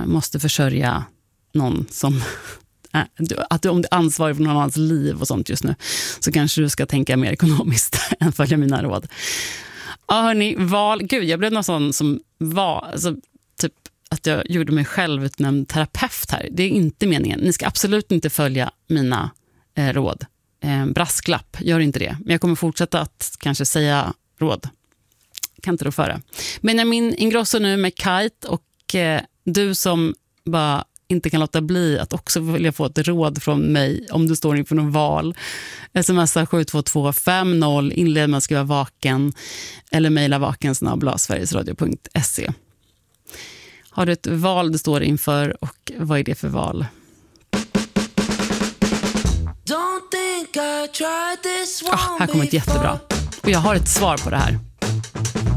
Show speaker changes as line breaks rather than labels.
måste försörja någon som... om du är ansvarig för någon annans liv och sånt just nu, så kanske du ska tänka mer ekonomiskt än följa mina råd. Ja, hörni, gud, jag blev någon sån som var, alltså, typ att jag gjorde mig själv utnämnd terapeut här. Det är inte meningen. Ni ska absolut inte följa mina råd. Brasklapp, gör inte det. Men jag kommer fortsätta att kanske säga råd. Kan inte då föra. Benjamin Ingrosso nu med Kite, och du som bara inte kan låta bli att också vilja få ett råd från mig om du står inför någon val. Smsa 72250, inled med att skriva vaken eller mejla vaken@sverigesradio.se. Har du ett val du står inför, och vad är det för val? Här kommer ett jättebra. Och jag har ett svar på det här.